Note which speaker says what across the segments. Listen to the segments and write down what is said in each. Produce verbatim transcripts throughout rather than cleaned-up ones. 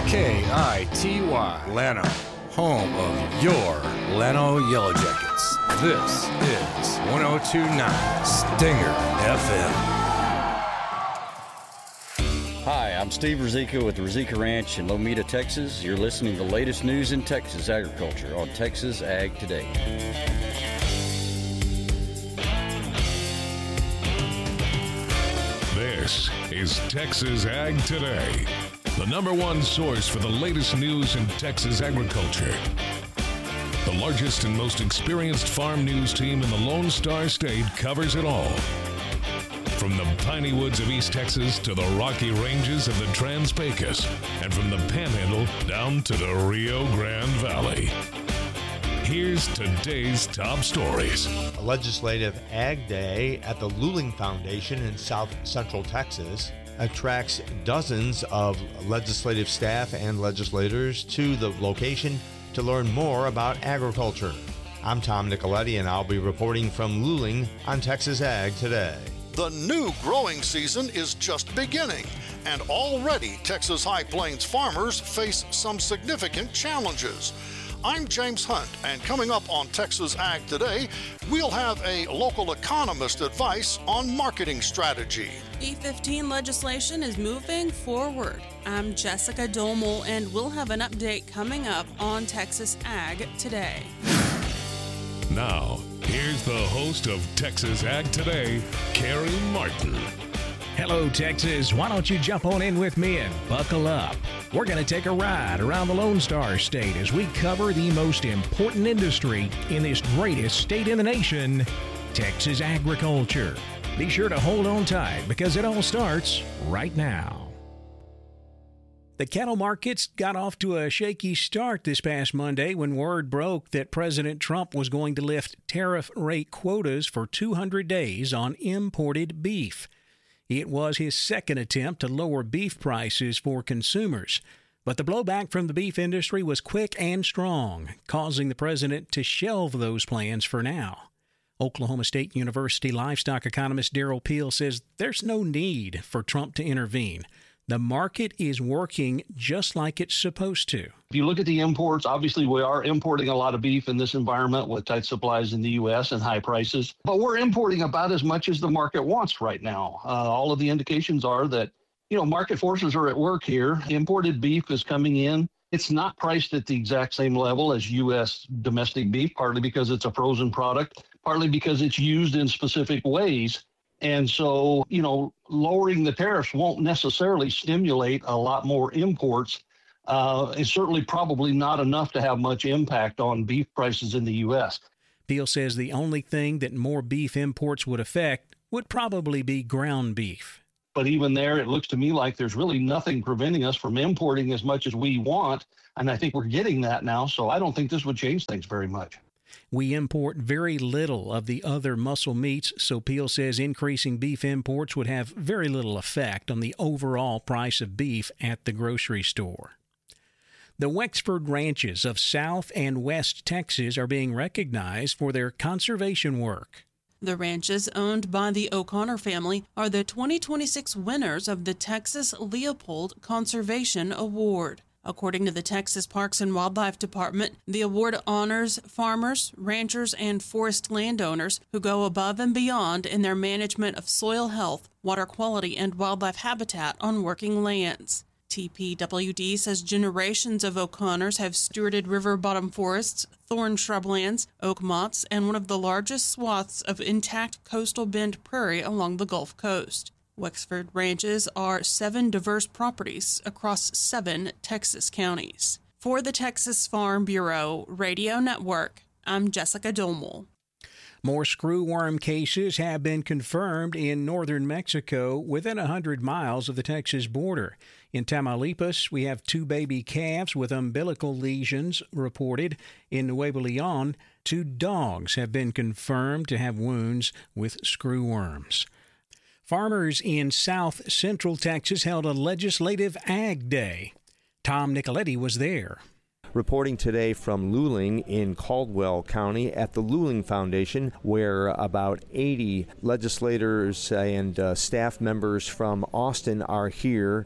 Speaker 1: K I T Y, Llano, home of your Llano Yellow Jackets. This is one oh two point nine Stinger F M.
Speaker 2: Hi, I'm Steve Rizika with the Rizika Ranch in Lomita, Texas. You're listening to the latest news in Texas agriculture on Texas Ag Today.
Speaker 3: This is Texas Ag Today, the number one source for the latest news in Texas agriculture. The largest and most experienced farm news team in the Lone Star State covers it all. From the piney woods of East Texas to the rocky ranges of the Trans-Pecos, and from the Panhandle down to the Rio Grande Valley. Here's today's top stories.
Speaker 4: A legislative Ag Day at the Luling Foundation in South Central Texas attracts dozens of legislative staff and legislators to the location to learn more about agriculture. I'm Tom Nicoletti, and I'll be reporting from Luling on Texas Ag Today.
Speaker 5: The new growing season is just beginning, and already Texas High Plains farmers face some significant challenges. I'm James Hunt, and coming up on Texas Ag Today, we'll have a local economist advice on marketing strategy.
Speaker 6: E fifteen legislation is moving forward. I'm Jessica Domel, and we'll have an update coming up on Texas Ag Today.
Speaker 3: Now, here's the host of Texas Ag Today, Carrie Martin.
Speaker 7: Hello, Texas. Why don't you jump on in with me and buckle up? We're going to take a ride around the Lone Star State as we cover the most important industry in this greatest state in the nation, Texas agriculture. Be sure to hold on tight because it all starts right now. The cattle markets got off to a shaky start this past Monday when word broke that President Trump was going to lift tariff rate quotas for two hundred days on imported beef. It was his second attempt to lower beef prices for consumers. But the blowback from the beef industry was quick and strong, causing the president to shelve those plans for now. Oklahoma State University livestock economist Darrell Peel says there's no need for Trump to intervene. The market is working just like it's supposed to.
Speaker 8: If you look at the imports, obviously we are importing a lot of beef in this environment with tight supplies in the U S and high prices. But we're importing about as much as the market wants right now. Uh, all of the indications are that, you know, market forces are at work here. Imported beef is coming in. It's not priced at the exact same level as U S domestic beef, partly because it's a frozen product, partly because it's used in specific ways. And so, you know, lowering the tariffs won't necessarily stimulate a lot more imports. Uh, it's certainly probably not enough to have much impact on beef prices in the U S.
Speaker 7: Peel says the only thing that more beef imports would affect would probably be ground beef.
Speaker 8: But even there, it looks to me like there's really nothing preventing us from importing as much as we want. And I think we're getting that now. So I don't think this would change things very much.
Speaker 7: We import very little of the other muscle meats, so Peel says increasing beef imports would have very little effect on the overall price of beef at the grocery store. The Wexford ranches of South and West Texas are being recognized for their conservation work.
Speaker 6: The ranches owned by the O'Connor family are the twenty twenty-six winners of the Texas Leopold Conservation Award. According to the Texas Parks and Wildlife Department, the award honors farmers, ranchers, and forest landowners who go above and beyond in their management of soil health, water quality, and wildlife habitat on working lands. T P W D says generations of O'Connors have stewarded river bottom forests, thorn shrublands, oak mottes, and one of the largest swaths of intact coastal bend prairie along the Gulf Coast. Wexford ranches are seven diverse properties across seven Texas counties. For the Texas Farm Bureau Radio Network, I'm Jessica Domel.
Speaker 7: More screwworm cases have been confirmed in northern Mexico within one hundred miles of the Texas border. In Tamaulipas, we have two baby calves with umbilical lesions reported. In Nuevo Leon, two dogs have been confirmed to have wounds with screwworms. Farmers in South Central Texas held a legislative Ag Day. Tom Nicoletti was there.
Speaker 4: Reporting today from Luling in Caldwell County at the Luling Foundation, where about eighty legislators and uh, staff members from Austin are here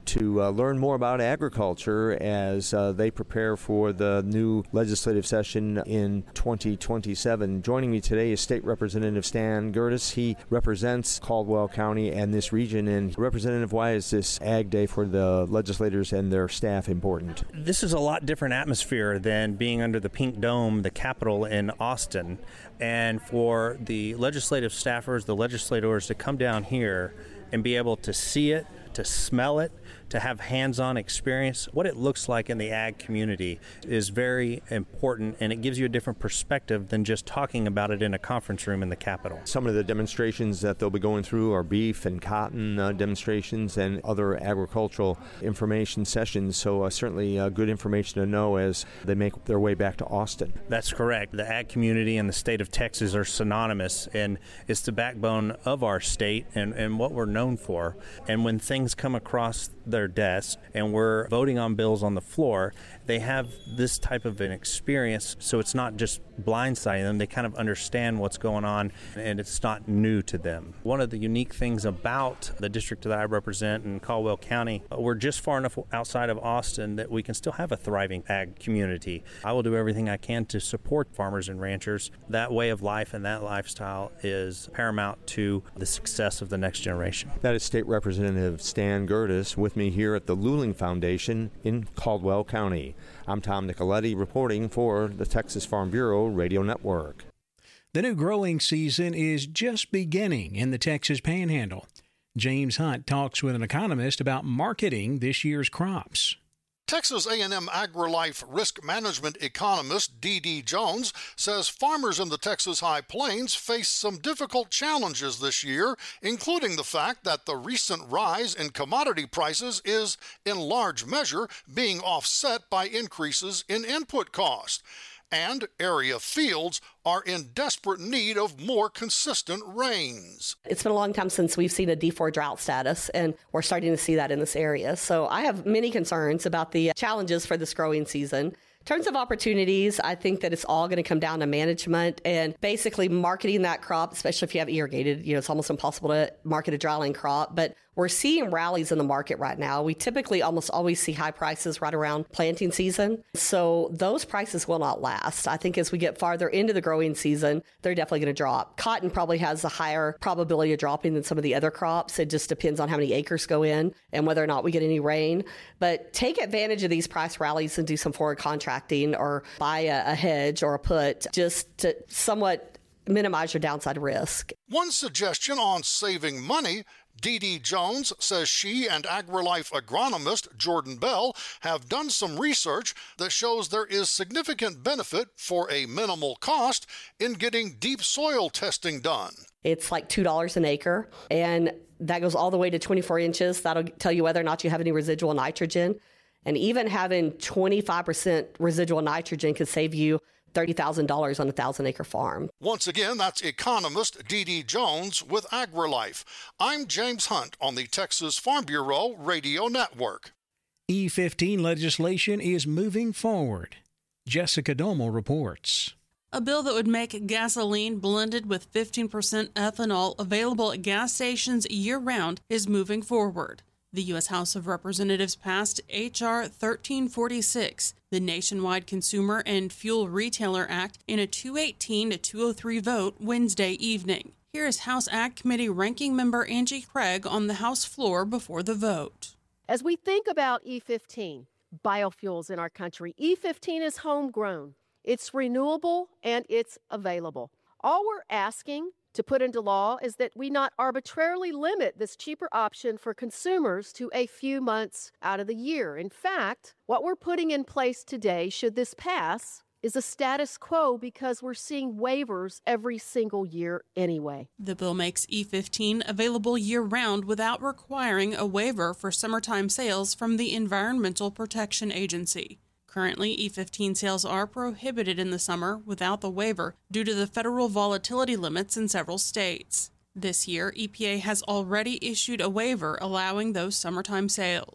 Speaker 4: to uh, learn more about agriculture as uh, they prepare for the new legislative session in twenty twenty-seven. Joining me today is State Representative Stan Gerdes. He represents Caldwell County and this region. And Representative, why is this Ag Day for the legislators and their staff important?
Speaker 9: This is a lot different atmosphere than being under the Pink Dome, the Capitol in Austin. And for the legislative staffers, the legislators to come down here and be able to see it, to smell it, to have hands-on experience, what it looks like in the ag community is very important, and it gives you a different perspective than just talking about it in a conference room in the Capitol.
Speaker 4: Some of the demonstrations that they'll be going through are beef and cotton uh, demonstrations and other agricultural information sessions, so uh, certainly uh, good information to know as they make their way back to Austin.
Speaker 9: That's correct. The ag community and the state of Texas are synonymous, and it's the backbone of our state and, and what we're known for. And when things come across their desk and we're voting on bills on the floor, they have this type of an experience, so it's not just blindsiding them. They kind of understand what's going on, and it's not new to them. One of the unique things about the district that I represent in Caldwell County, we're just far enough outside of Austin that we can still have a thriving ag community. I will do everything I can to support farmers and ranchers. That way of life and that lifestyle is paramount to the success of the next generation.
Speaker 4: That is State Representative Stan Gerdes with me here at the Luling Foundation in Caldwell County. I'm Tom Nicoletti reporting for the Texas Farm Bureau Radio Network.
Speaker 7: The new growing season is just beginning in the Texas Panhandle. James Hunt talks with an economist about marketing this year's crops.
Speaker 5: Texas A and M AgriLife risk management economist Dee Dee Jones says farmers in the Texas High Plains face some difficult challenges this year, including the fact that the recent rise in commodity prices is, in large measure, being offset by increases in input costs. And area fields are in desperate need of more consistent rains.
Speaker 10: It's been a long time since we've seen a D four drought status, and we're starting to see that in this area. So I have many concerns about the challenges for this growing season. In terms of opportunities, I think that it's all going to come down to management and basically marketing that crop, especially if you have irrigated. You know, it's almost impossible to market a dryland crop, but we're seeing rallies in the market right now. We typically almost always see high prices right around planting season. So those prices will not last. I think as we get farther into the growing season, they're definitely going to drop. Cotton probably has a higher probability of dropping than some of the other crops. It just depends on how many acres go in and whether or not we get any rain. But take advantage of these price rallies and do some forward contracting or buy a, a hedge or a put just to somewhat minimize your downside risk.
Speaker 5: One suggestion on saving money: Dee Dee Jones says she and AgriLife agronomist Jordan Bell have done some research that shows there is significant benefit for a minimal cost in getting deep soil testing done.
Speaker 10: It's like two dollars an acre, and that goes all the way to twenty-four inches. That'll tell you whether or not you have any residual nitrogen. And even having twenty-five percent residual nitrogen could save you thirty thousand dollars on a one thousand acre farm.
Speaker 5: Once again, that's economist Dee Dee Jones with AgriLife. I'm James Hunt on the Texas Farm Bureau Radio Network.
Speaker 7: E fifteen legislation is moving forward. Jessica Domal reports.
Speaker 6: A bill that would make gasoline blended with fifteen percent ethanol available at gas stations year-round is moving forward. The U S House of Representatives passed H R thirteen forty-six, the Nationwide Consumer and Fuel Retailer Act, in a two eighteen to two oh three vote Wednesday evening. Here is House Ag Committee Ranking Member Angie Craig on the House floor before the vote.
Speaker 11: As we think about E fifteen, biofuels in our country, E fifteen is homegrown. It's renewable and it's available. All we're asking to put into law is that we not arbitrarily limit this cheaper option for consumers to a few months out of the year. In fact, what we're putting in place today, should this pass, is a status quo because we're seeing waivers every single year anyway.
Speaker 6: The bill makes E fifteen available year-round without requiring a waiver for summertime sales from the Environmental Protection Agency. Currently, E fifteen sales are prohibited in the summer without the waiver due to the federal volatility limits in several states. This year, E P A has already issued a waiver allowing those summertime sales.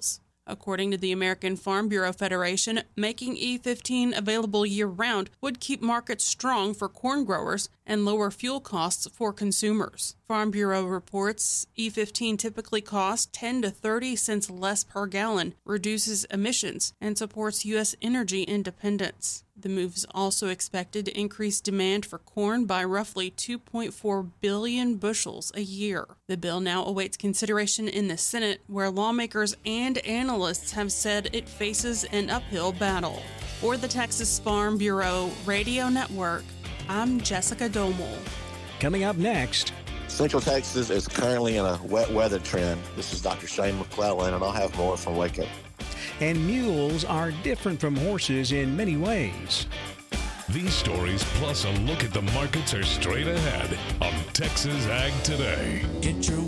Speaker 6: According to the American Farm Bureau Federation, making E fifteen available year-round would keep markets strong for corn growers and lower fuel costs for consumers. Farm Bureau reports E fifteen typically costs ten to thirty cents less per gallon, reduces emissions, and supports U S energy independence. The move is also expected to increase demand for corn by roughly two point four billion bushels a year. The bill now awaits consideration in the Senate, where lawmakers and analysts have said it faces an uphill battle. For the Texas Farm Bureau Radio Network, I'm Jessica Domel.
Speaker 7: Coming up next,
Speaker 12: Central Texas is currently in a wet weather trend. This is Doctor Shane McClellan, and I'll have more from Wake Up.
Speaker 7: And mules are different from horses in many ways.
Speaker 3: These stories plus a look at the markets are straight ahead on Texas Ag Today.
Speaker 13: Get your